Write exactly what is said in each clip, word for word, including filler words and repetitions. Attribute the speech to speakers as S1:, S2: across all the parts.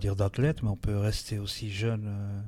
S1: dire d'athlète, mais on peut rester aussi jeune, euh,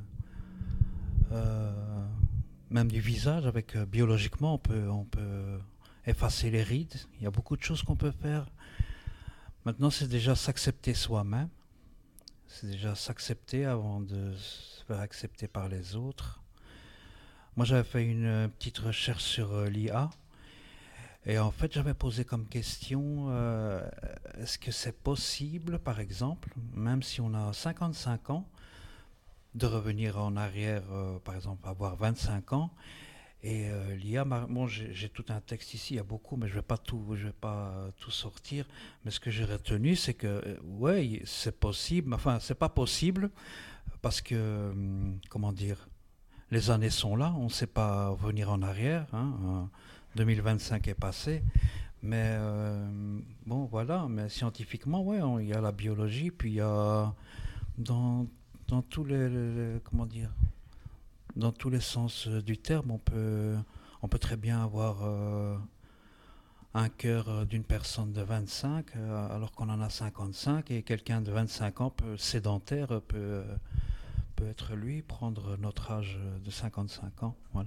S1: euh, même du visage, avec euh, biologiquement, on peut, on peut effacer les rides. Il y a beaucoup de choses qu'on peut faire. Maintenant, c'est déjà s'accepter soi-même. C'est déjà s'accepter avant de se faire accepter par les autres. Moi, j'avais fait une euh, petite recherche sur euh, l'I A. Et en fait, j'avais posé comme question, euh, est-ce que c'est possible, par exemple, même si on a cinquante-cinq ans, de revenir en arrière, euh, par exemple, avoir vingt-cinq ans. Et euh, l'I A, bon, j'ai, j'ai tout un texte ici, il y a beaucoup, mais je ne vais pas tout, je vais pas euh, tout sortir. Mais ce que j'ai retenu, c'est que, euh, ouais, c'est possible, enfin, c'est pas possible, parce que, hum, comment dire, les années sont là, on ne sait pas revenir en arrière, hein, euh, deux mille vingt-cinq est passé, mais euh, bon, voilà, mais scientifiquement, ouais, on- il y a la biologie, puis il y a dans, dans tous les, les- les- comment dire, dans tous les sens euh, du terme, on peut, on peut très bien avoir euh, un cœur euh, d'une personne de vingt-cinq euh, alors qu'on en a cinquante-cinq et quelqu'un de vingt-cinq ans peut, sédentaire peut, euh, peut être lui, prendre notre âge de cinquante-cinq ans. Voilà.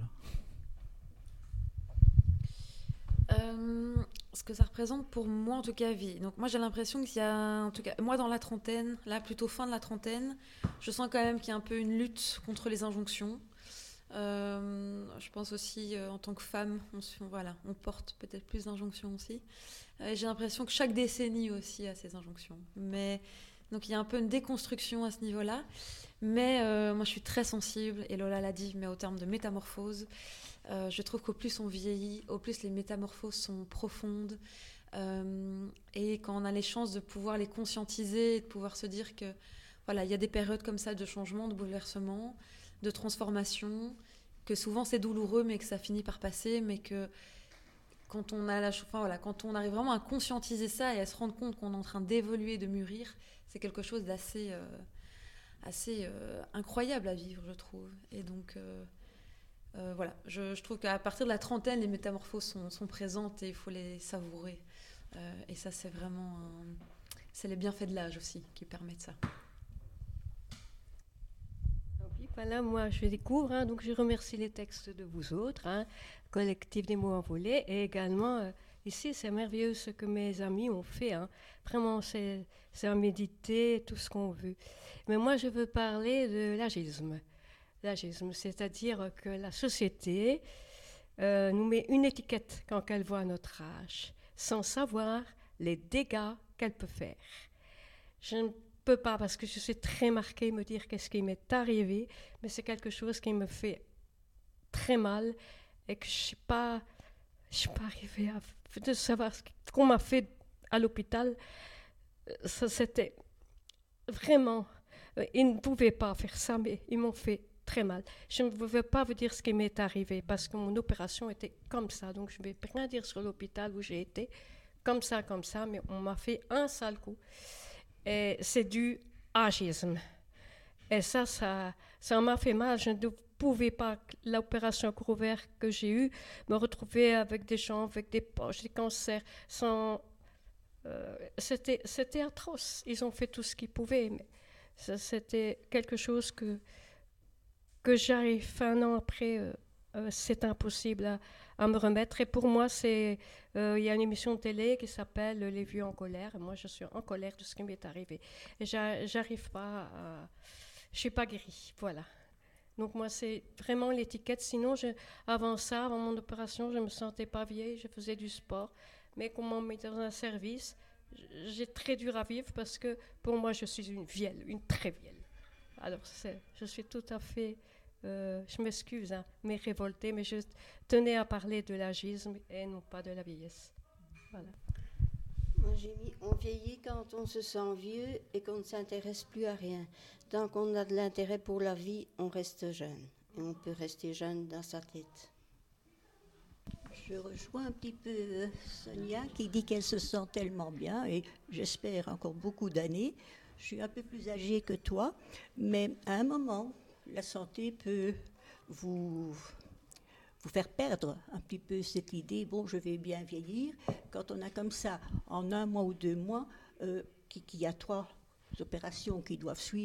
S2: Euh, Ce que ça représente pour moi, en tout cas, vie. Donc, moi, j'ai l'impression qu'il y a, en tout cas, moi, dans la trentaine, là, plutôt fin de la trentaine, je sens quand même qu'il y a un peu une lutte contre les injonctions. Euh, je pense aussi, euh, en tant que femme, on, se- voilà, on porte peut-être plus d'injonctions aussi. Euh, j'ai l'impression que chaque décennie aussi a ses injonctions. Mais, donc, il y a un peu une déconstruction à ce niveau-là. Mais euh, moi, je suis très sensible, et Lola l'a dit, mais au terme de métamorphose, euh, je trouve qu'au plus on vieillit, au plus les métamorphoses sont profondes. Euh, et quand on a les chances de pouvoir les conscientiser et de pouvoir se dire que voilà, il y a des périodes comme ça de changement, de bouleversement, de transformation, que souvent c'est douloureux, mais que ça finit par passer, mais que quand on a la, enfin, voilà, quand on arrive vraiment à conscientiser ça et à se rendre compte qu'on est en train d'évoluer, de mûrir, c'est quelque chose d'assez euh, assez euh, incroyable à vivre, je trouve. Et donc euh, euh, voilà, je, je trouve qu'à partir de la trentaine, les métamorphoses sont, sont présentes et il faut les savourer. Euh, et ça, c'est vraiment un... c'est les bienfaits de l'âge aussi qui permettent ça.
S3: Oui, voilà, moi je découvre, hein, donc je remercie les textes de vous autres, hein, collectif des mots envolés, et également euh, ici c'est merveilleux ce que mes amis ont fait, hein. Vraiment c'est, c'est à méditer tout ce qu'on veut. Mais moi je veux parler de l'agisme, l'agisme, c'est-à-dire que la société euh, nous met une étiquette quand elle voit notre âge, sans savoir les dégâts qu'elle peut faire. Je ne peux pas, parce que je suis très marquée, me dire qu'est-ce qui m'est arrivé, mais c'est quelque chose qui me fait très mal et que je ne suis pas, je suis pas arrivée à de savoir ce qu'on m'a fait à l'hôpital. Ça, c'était vraiment... Ils ne pouvaient pas faire ça, mais ils m'ont fait très mal. Je ne veux pas vous dire ce qui m'est arrivé, parce que mon opération était comme ça, donc je ne vais rien dire sur l'hôpital où j'ai été, comme ça, comme ça, mais on m'a fait un sale coup. Et c'est du agisme. Et ça, ça, ça m'a fait mal. Je ne pouvais pas, l'opération cœur ouvert que j'ai eue, me retrouver avec des gens, avec des poches, des cancers, sans... euh, c'était, c'était atroce. Ils ont fait tout ce qu'ils pouvaient, mais ça, c'était quelque chose que, que j'arrive un an après, euh, euh, c'est impossible à, à me remettre. Et pour moi, c'est, euh, il y a une émission de télé qui s'appelle Les Vieux en colère. Et moi, je suis en colère de ce qui m'est arrivé. Et j'a, j'arrive pas à... Je suis pas guérie, voilà. Donc moi, c'est vraiment l'étiquette. Sinon, je, avant ça, avant mon opération, je me sentais pas vieille, je faisais du sport. Mais comme on me met dans un service, j'ai très dur à vivre parce que pour moi, je suis une vieille, une très vieille. Alors, c'est, je suis tout à fait, euh, je m'excuse, hein, mais révoltée, mais je tenais à parler de l'agisme et non pas de la vieillesse. Voilà.
S4: Moi, j'ai mis, on vieillit quand on se sent vieux et qu'on ne s'intéresse plus à rien. Tant qu'on a de l'intérêt pour la vie, on reste jeune. Et on peut rester jeune dans sa tête.
S5: Je rejoins un petit peu euh, Sonia qui dit qu'elle se sent tellement bien et j'espère encore beaucoup d'années. Je suis un peu plus âgée que toi, mais à un moment, la santé peut vous, vous faire perdre un petit peu cette idée, bon, je vais bien vieillir. Quand on a comme ça, en un mois ou deux mois, euh, qu'il y a trois opérations qui doivent suivre,